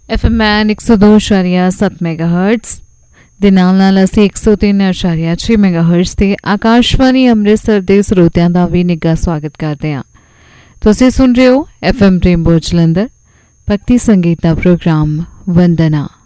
FM 102.7 ਮੈਗਾਹਰਟਜ਼ ਦੇ ਨਾਲ ਅਸੀਂ 103.6 ਮੈਗਾਹਰਟਜ਼ ਤੇ ਆਕਾਸ਼ਵਾਣੀ ਅੰਮ੍ਰਿਤਸਰ ਦੇ ਸਰੋਤਿਆਂ ਦਾ ਵੀ ਨਿੱਘਾ ਸਵਾਗਤ ਕਰਦੇ ਹਾਂ। ਤੁਸੀਂ ਸੁਣ ਰਹੇ ਹੋ FM ਰੇਨਬੋ ਜਲੰਧਰ ਭਗਤੀ ਸੰਗੀਤ ਦਾ ਪ੍ਰੋਗਰਾਮ ਵੰਦਨਾ।